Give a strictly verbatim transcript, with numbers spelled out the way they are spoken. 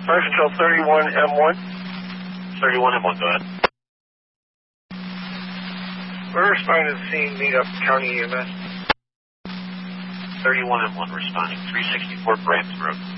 Fire Control thirty-one M one. thirty-one M one, go ahead. We're responding to the scene, meet up County E M S. thirty-one M one responding, three sixty-four Brands Road.